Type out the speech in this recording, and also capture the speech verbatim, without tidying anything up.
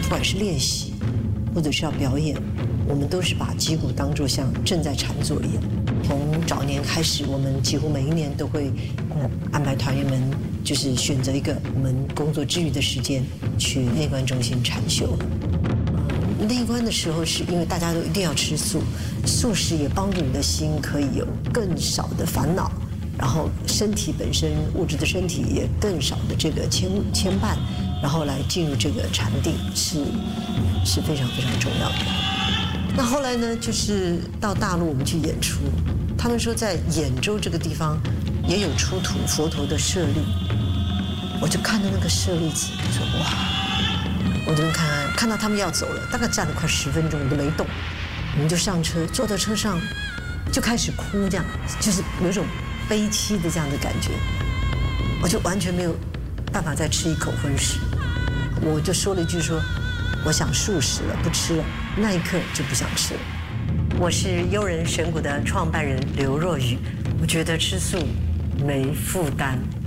不管是练习或者是要表演，我们都是把击鼓当作像正在禅坐一样。从早年开始，我们几乎每一年都会嗯安排团员们，就是选择一个我们工作之余的时间去内观中心禅修。内观的时候，是因为大家都一定要吃素，素食也帮助你的心可以有更少的烦恼，然后身体本身物质的身体也更少的这个牵牵绊，然后来进入这个禅定是是非常非常重要的。那后来呢，就是到大陆我们去演出，他们说在兖州这个地方也有出土佛陀的舍利，我就看到那个舍利子，说哇，我这边看看，看到他们要走了，大概站了快十分钟，我都没动，我们就上车，坐到车上就开始哭，这样就是有一种悲戚的这样的感觉，我就完全没有办法再吃一口荤食，我就说了一句说，我想素食了，不吃了，那一刻就不想吃了。我是悠人神谷的创办人刘若瑀，我觉得吃素没负担。